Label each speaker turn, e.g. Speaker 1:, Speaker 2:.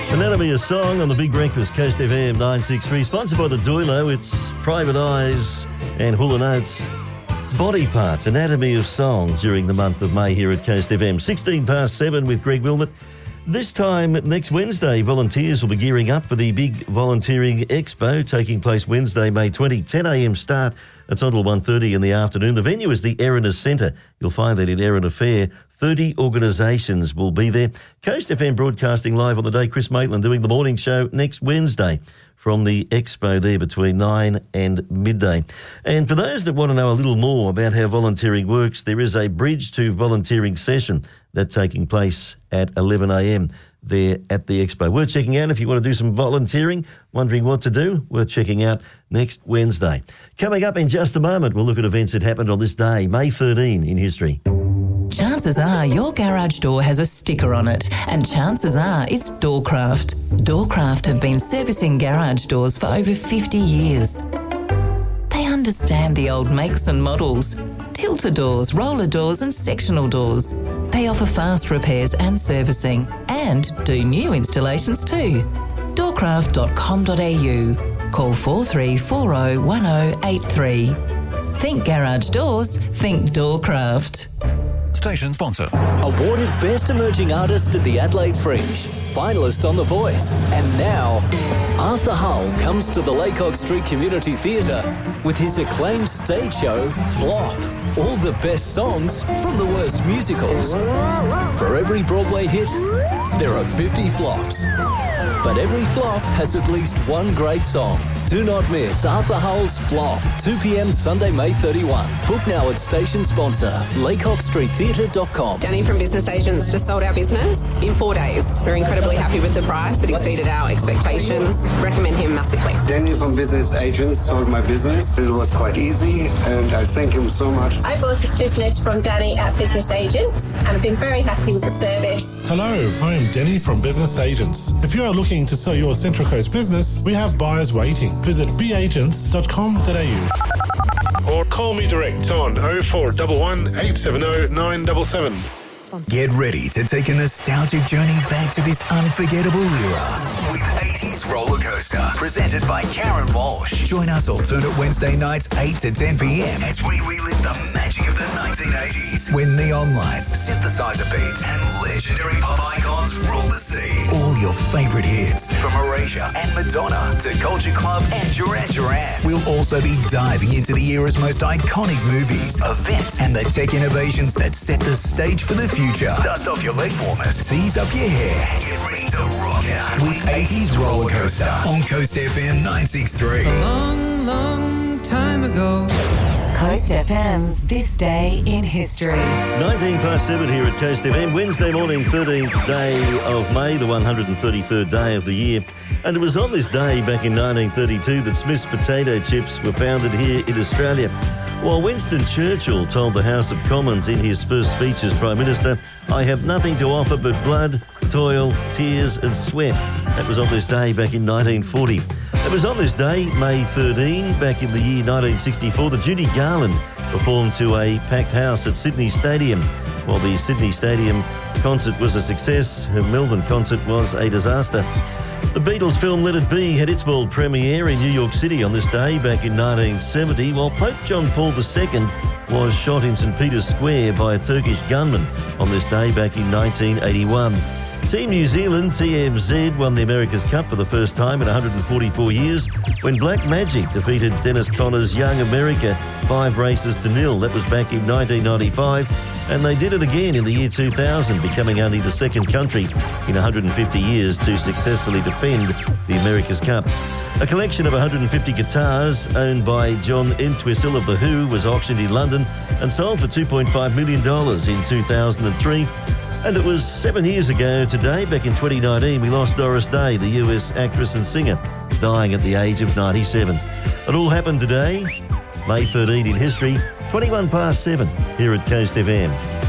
Speaker 1: Anatomy of Song on the Big Breakfast, Coast FM 963. Sponsored by the Doilo. It's Private Eyes and Hula Notes. Body Parts, Anatomy of Song during the month of May here at Coast FM. 7:16 with Greg Wilmot. This time next Wednesday, volunteers will be gearing up for the big volunteering expo taking place Wednesday, May 20, 10 a.m. start. It's until 1:30 in the afternoon. The venue is the Erina Centre. You'll find that in Erina Fair. 30 organisations will be there. Coast FM broadcasting live on the day. Chris Maitland doing the morning show next Wednesday from the expo there between 9 and midday. And for those that want to know a little more about how volunteering works, there is a Bridge to Volunteering session that's taking place at 11 a.m. there at the expo. Worth checking out if you want to do some volunteering, wondering what to do, worth checking out next Wednesday. Coming up in just a moment, we'll look at events that happened on this day, May 13 in history.
Speaker 2: Chances are your garage door has a sticker on it, and chances are it's Doorcraft. Doorcraft have been servicing garage doors for over 50 years. They understand the old makes and models. Tilter doors, roller doors and sectional doors. They offer fast repairs and servicing and do new installations too. Doorcraft.com.au. Call 43401083. Think garage doors, think Doorcraft.
Speaker 3: Station sponsor.
Speaker 4: Awarded Best Emerging Artist at the Adelaide Fringe. Finalist on The Voice. And now, Arthur Hull comes to the Laycock Street Community Theatre with his acclaimed stage show, Flop. All the best songs from the worst musicals. For every Broadway hit, there are 50 flops. But every flop has at least one great song. Do not miss Arthur Hull's Flop, 2 p.m. Sunday, May 31. Book now at station sponsor, laycockstreettheatre.com.
Speaker 5: Danny from Business Agents just sold our business in 4 days. We're incredibly happy with the price. It exceeded our expectations. Recommend him massively.
Speaker 6: Danny from Business Agents sold my business. It was quite easy and I thank him so much.
Speaker 7: I bought a business from Danny at Business Agents and I've been very happy with the service.
Speaker 8: Hello, I am Danny from Business Agents. If you are looking to sell your Central Coast business, we have buyers waiting. Visit beagents.com.au or call me direct on 0411 870 977.
Speaker 9: Get ready to take a nostalgic journey back to this unforgettable era with 80s Roller Coaster, presented by Karen Walsh. Join us alternate Wednesday nights 8 to 10 p.m. as we relive the magic of the 1980s when neon lights, synthesizer beats and legendary pop icons rule the scene. All your favourite hits from Erasure and Madonna to Culture Club and Duran Duran. We'll also be diving into the era's most iconic movies, events and the tech innovations that set the stage for the future. Dust off your leg warmers, tease up your hair, and get ready to rock out with 80s Roller Coaster on Coast FM 963.
Speaker 10: A long, long time ago.
Speaker 2: Coast FM's This Day in History.
Speaker 1: 7:19 here at Coast FM. Wednesday morning, 13th day of May, the 133rd day of the year. And it was on this day back in 1932 that Smith's Potato Chips were founded here in Australia. While Winston Churchill told the House of Commons in his first speech as Prime Minister, "I have nothing to offer but blood, toil, tears and sweat." That was on this day back in 1940. It was on this day, May 13, back in the year 1964, that Judy Garland performed to a packed house at Sydney Stadium. While the Sydney Stadium concert was a success, her Melbourne concert was a disaster. The Beatles film Let It Be had its world premiere in New York City on this day back in 1970, while Pope John Paul II was shot in St Peter's Square by a Turkish gunman on this day back in 1981. Team New Zealand, TMZ, won the America's Cup for the first time in 144 years when Black Magic defeated Dennis Conner's Young America 5 races to 0. That was back in 1995. And they did it again in the year 2000, becoming only the second country in 150 years to successfully defend the America's Cup. A collection of 150 guitars owned by John Entwistle of The Who was auctioned in London and sold for $2.5 million in 2003. And it was 7 years ago today, back in 2019, we lost Doris Day, the US actress and singer, dying at the age of 97. It all happened today, May 13 in history, 7:21 here at Coast FM.